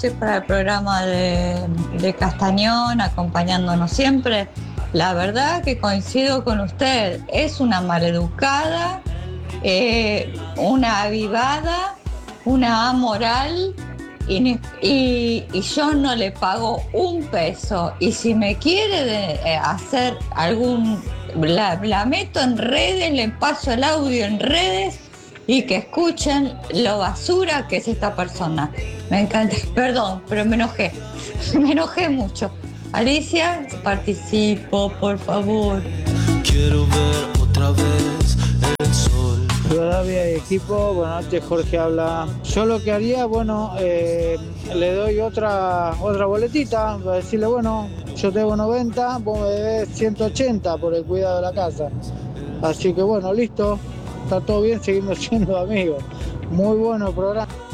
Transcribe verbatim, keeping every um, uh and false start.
para el programa de, de Castañón, acompañándonos siempre. La verdad que coincido con usted, es una maleducada, eh, una avivada, una amoral y, y, y yo no le pago un peso. Y si me quiere de, eh, hacer algún, la, la meto en redes, le paso el audio en redes y que escuchen lo basura que es esta persona. Me encanta, perdón, pero me enojé, me enojé mucho. Alicia, participo, por favor. Quiero ver otra vez el sol. Rivadavia y equipo, buenas noches, Jorge habla. Yo lo que haría, bueno, eh, le doy otra otra boletita para decirle, bueno, yo tengo noventa, vos me debes ciento ochenta por el cuidado de la casa. Así que bueno, listo, está todo bien, seguimos siendo amigos. Muy bueno el programa.